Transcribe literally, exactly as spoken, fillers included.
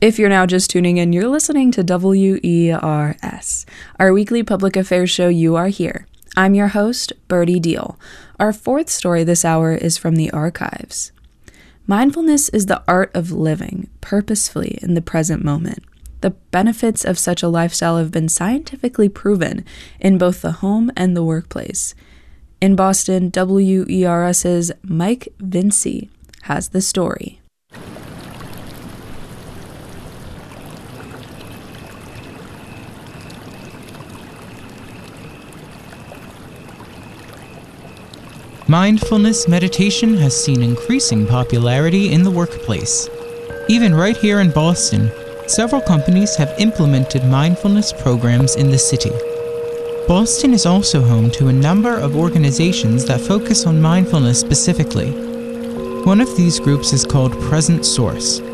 If you're now just tuning in, you're listening to W E R S, our weekly public affairs show You Are Here. I'm your host, Birdie Deal. Our fourth story this hour is from the archives. Mindfulness is the art of living purposefully in the present moment. The benefits of such a lifestyle have been scientifically proven in both the home and the workplace. In Boston, W E R S's Mike Vinci has the story. Mindfulness meditation has seen increasing popularity in the workplace. Even right here in Boston, several companies have implemented mindfulness programs in the city. Boston is also home to a number of organizations that focus on mindfulness specifically. One of these groups is called Present Source.